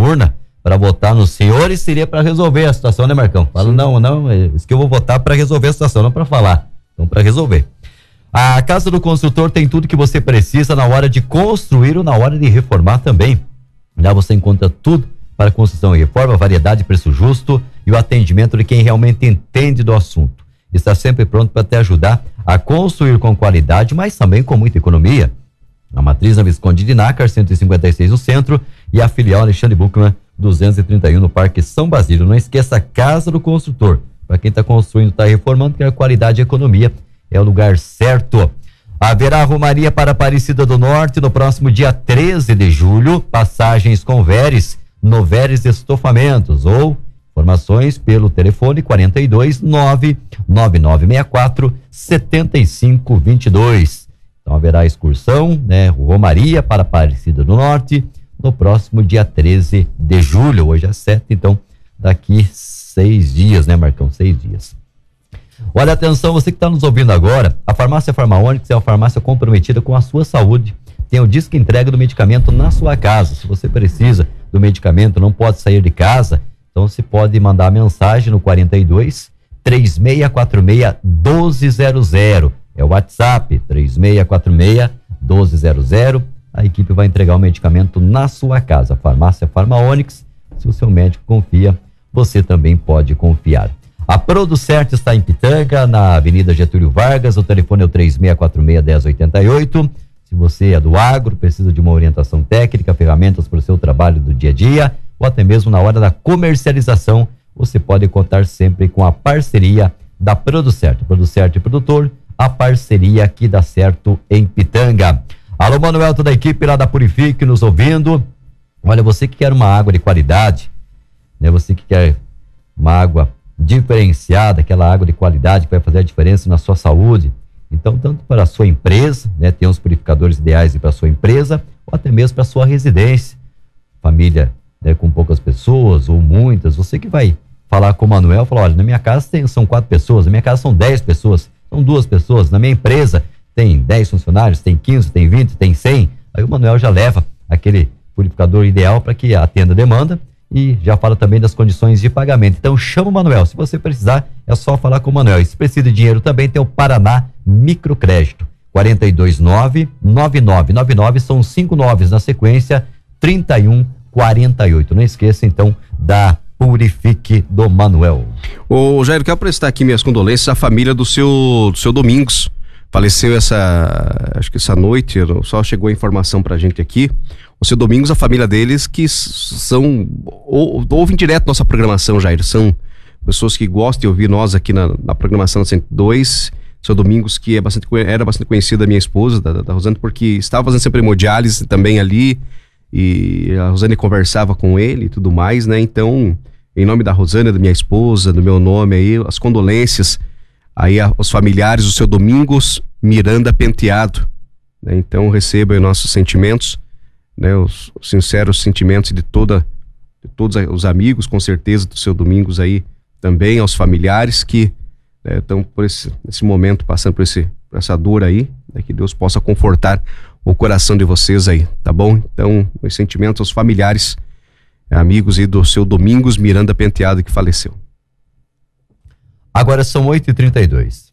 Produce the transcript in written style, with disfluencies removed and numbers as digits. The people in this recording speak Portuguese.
urna para votar no senhor, e seria para resolver a situação, né, Marcão? Fala, não, isso que eu vou votar para resolver a situação, não para falar, então para resolver. A Casa do Construtor tem tudo que você precisa na hora de construir ou na hora de reformar também. Lá você encontra tudo para construção e reforma, variedade, preço justo e o atendimento de quem realmente entende do assunto. Está sempre pronto para te ajudar a construir com qualidade, mas também com muita economia. A matriz na Visconde de Nácar, 156 no centro, e a filial Alexandre Buchmann, 231 no Parque São Basílio. Não esqueça a Casa do Construtor. Para quem está construindo, está reformando, quer qualidade e economia, é o lugar certo. Haverá romaria para Aparecida do Norte no próximo dia 13 de julho. Passagens com Veres, no Veres Estofamentos, ou informações pelo telefone 42 99964 7522. Então haverá excursão, né? Romaria para Aparecida do Norte no próximo dia 13 de julho. Hoje é 7, então daqui 6 dias, né, Marcão? 6 dias. Olha, atenção, você que está nos ouvindo agora, a Farmácia Farmaonix é uma farmácia comprometida com a sua saúde. Tem o disco entrega do medicamento na sua casa. Se você precisa do medicamento, não pode sair de casa, então você pode mandar mensagem no 42 3646 1200. É o WhatsApp 3646 1200. A equipe vai entregar o medicamento na sua casa. Farmácia Farmaonix, se o seu médico confia, você também pode confiar. A Producert está em Pitanga, na Avenida Getúlio Vargas. O telefone é o 3646-1088. Se você é do agro, precisa de uma orientação técnica, ferramentas para o seu trabalho do dia a dia, ou até mesmo na hora da comercialização, você pode contar sempre com a parceria da Producert. Producert e Produtor, a parceria que dá certo em Pitanga. Alô, Manuel, toda a equipe lá da Purifique nos ouvindo. Olha, você que quer uma água de qualidade, né? Você que quer uma água diferenciada, aquela água de qualidade que vai fazer a diferença na sua saúde. Então, tanto para a sua empresa, né, tem os purificadores ideais para a sua empresa, ou até mesmo para a sua residência. Família, né, com poucas pessoas ou muitas, você que vai falar com o Manuel, falar, olha, na minha casa são 4 pessoas, na minha casa são 10 pessoas, são 2 pessoas, na minha empresa tem 10 funcionários, tem 15, tem 20, tem 100, aí o Manuel já leva aquele purificador ideal para que atenda a demanda. E já fala também das condições de pagamento. Então chama o Manuel, se você precisar é só falar com o Manuel. E se precisa de dinheiro também, tem o Paraná Microcrédito, 429-9999, são 5 noves na sequência, 3148. Não esqueça então da Purifique do Manuel. Ô Jair, quero prestar aqui minhas condolências à família do seu Domingos. Faleceu acho que essa noite, só chegou a informação pra gente aqui. O seu Domingos, a família deles que ouvem direto nossa programação, Jair. São pessoas que gostam de ouvir nós aqui na programação da 102. Seu Domingos, que era bastante conhecido da minha esposa, da Rosane, porque estava fazendo sempre hemodiálise também ali, e a Rosane conversava com ele e tudo mais, né? Então, em nome da Rosane, da minha esposa, do meu nome aí, as condolências aí aos familiares do seu Domingos Miranda Penteado, né? Então, receba aí nossos sentimentos, né, os sinceros sentimentos de todos os amigos, com certeza, do seu Domingos aí, também aos familiares que estão nesse momento passando por essa dor aí, né, que Deus possa confortar o coração de vocês aí, tá bom? Então, meus sentimentos aos familiares, amigos aí do seu Domingos Miranda Penteado, que faleceu. Agora são 8h32.